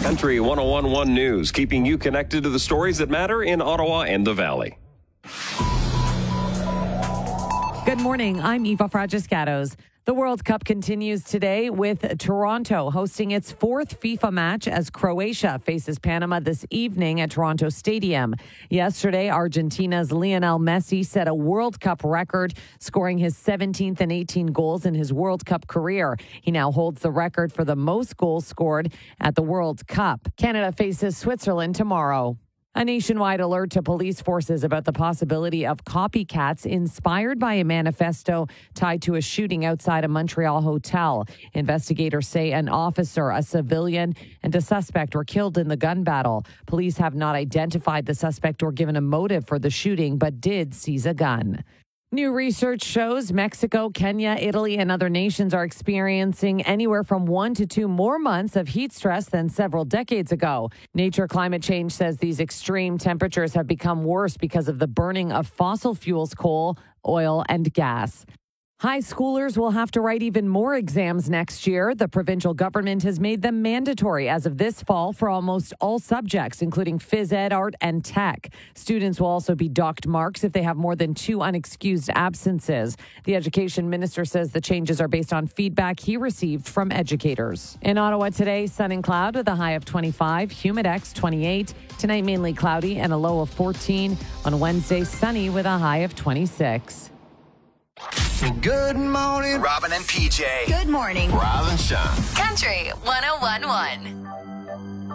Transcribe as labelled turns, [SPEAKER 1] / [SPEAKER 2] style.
[SPEAKER 1] Country 101.1 News, keeping you connected to the stories that matter in Ottawa and the Valley.
[SPEAKER 2] Good morning. I'm Eva Fragiscatos. The World Cup continues today with Toronto hosting its fourth FIFA match as Croatia faces Panama this evening at Toronto Stadium. Yesterday, Argentina's Lionel Messi set a World Cup record, scoring his 17th and 18 goals in his World Cup career. He now holds the record for the most goals scored at the World Cup. Canada faces Switzerland tomorrow. A nationwide alert to police forces about the possibility of copycats inspired by a manifesto tied to a shooting outside a Montreal hotel. Investigators say an officer, a civilian, and a suspect were killed in the gun battle. Police have not identified the suspect or given a motive for the shooting, but did seize a gun. New research shows Mexico, Kenya, Italy, and other nations are experiencing anywhere from 1 to 2 more months of heat stress than several decades ago. Nature Climate Change says these extreme temperatures have become worse because of the burning of fossil fuels, coal, oil, and gas. High schoolers will have to write even more exams next year. The provincial government has made them mandatory as of this fall for almost all subjects, including phys ed, art, and tech. Students will also be docked marks if they have more than 2 unexcused absences. The education minister says the changes are based on feedback he received from educators. In Ottawa today, sun and cloud with a high of 25, Humidex 28. Tonight, mainly cloudy and a low of 14. On Wednesday, sunny with a high of 26.
[SPEAKER 3] Good morning, Robin and PJ.
[SPEAKER 4] Good morning,
[SPEAKER 3] Rob and Sean.
[SPEAKER 4] Country 101.1.